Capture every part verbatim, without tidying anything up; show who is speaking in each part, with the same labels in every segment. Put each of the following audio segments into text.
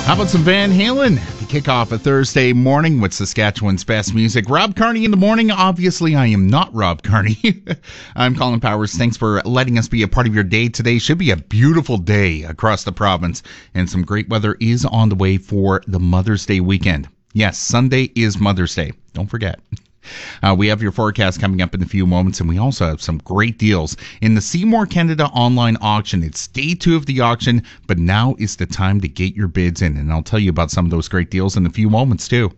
Speaker 1: How about some Van Halen to kick off a Thursday morning with Saskatchewan's best music? Rob Carney in the morning. Obviously, I am not Rob Carney. I'm Colin Powers. Thanks for letting us be a part of your day today. Should be a beautiful day across the province, and some great weather is on the way for the Mother's Day weekend. Yes, Sunday is Mother's Day. Don't forget. Uh, we have your forecast coming up in a few moments, and we also have some great deals in the Seymour Canada online auction. It's day two of the auction, but now is the time to get your bids in, and I'll tell you about some of those great deals in a few moments, too.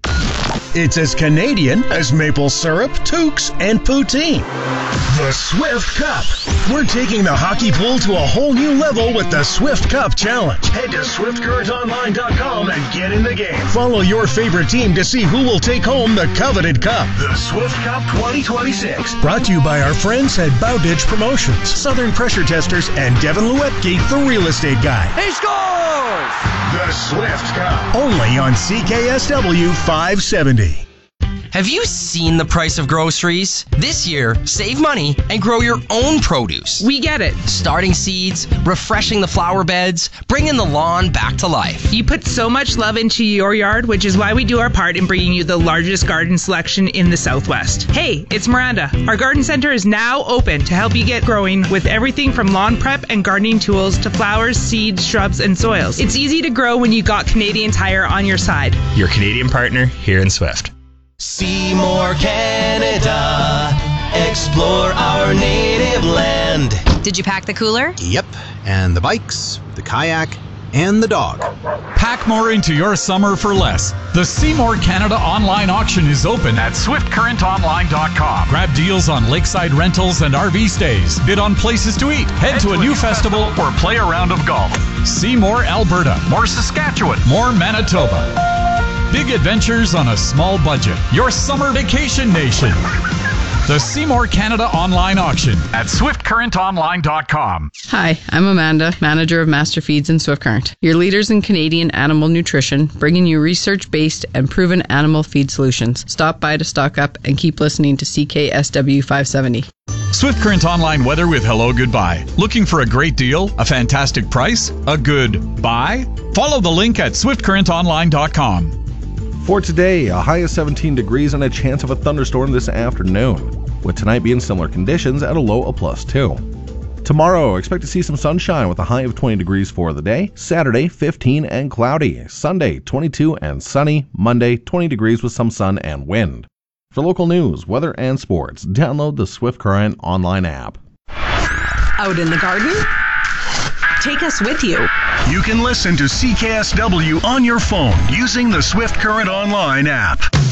Speaker 2: It's as Canadian as maple syrup, toques, and poutine. The Swift Cup. We're taking the hockey pool to a whole new level with the Swift Cup Challenge. Head to swift current online dot com and get in the game. Follow your favorite team to see who will take home the coveted cup. The Swift Cup twenty twenty-six. Brought to you by our friends at Bowditch Promotions, Southern Pressure Testers, and Devin Luetke, the real estate guy.
Speaker 3: He scores!
Speaker 2: The Swift Cup. Only on C K S W five seventy.
Speaker 3: Have you seen the price of groceries? This year, save money and grow your own produce.
Speaker 4: We get it.
Speaker 3: Starting seeds, refreshing the flower beds, bringing the lawn back to life.
Speaker 4: You put so much love into your yard, which is why we do our part in bringing you the largest garden selection in the Southwest. Hey, it's Miranda. Our garden center is now open to help you get growing with everything from lawn prep and gardening tools to flowers, seeds, shrubs, and soils. It's easy to grow when you got Canadian Tire on your side.
Speaker 5: Your Canadian partner here in Swift.
Speaker 6: Seymour, Canada. Explore our native land.
Speaker 7: Did you pack the cooler?
Speaker 8: Yep, and the bikes, the kayak, and the dog.
Speaker 9: Pack more into your summer for less. The Seymour Canada online auction is open at swift current online dot com. Grab deals on lakeside rentals and R V stays. Bid on places to eat. Head, Head to, to a, a new festival, festival or play a round of golf. Seymour, Alberta. More Saskatchewan. More Manitoba. Big adventures on a small budget. Your summer vacation nation. The Seymour Canada online auction at swift current online dot com.
Speaker 10: Hi, I'm Amanda, manager of Master Feeds and Swift Current, your leaders in Canadian animal nutrition, bringing you research-based and proven animal feed solutions. Stop by to stock up and keep listening to C K S W five seventy.
Speaker 9: Swift Current online weather with Hello Goodbye. Looking for a great deal, a fantastic price, a good buy? Follow the link at swift current online dot com.
Speaker 11: For today, a high of seventeen degrees and a chance of a thunderstorm this afternoon, with tonight being similar conditions at a low of plus two. Tomorrow, expect to see some sunshine with a high of twenty degrees for the day. Saturday, fifteen and cloudy. Sunday, twenty-two and sunny. Monday, twenty degrees with some sun and wind. For local news, weather, and sports, download the Swift Current online app.
Speaker 12: Out in the garden? Take us with you.
Speaker 2: You can listen to C K S W on your phone using the Swift Current online app.